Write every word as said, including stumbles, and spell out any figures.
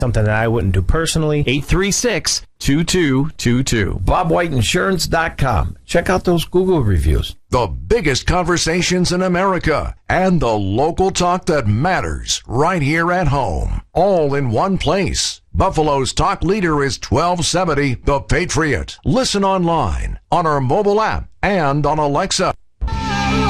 something that I wouldn't do personally. eight three six, two two two two. bob white insurance dot com. Check out those Google reviews. The biggest conversations in America and the local talk that matters right here at home. All in one place. Buffalo's talk leader is twelve seventy The Patriot. Listen online, on our mobile app, and on Alexa.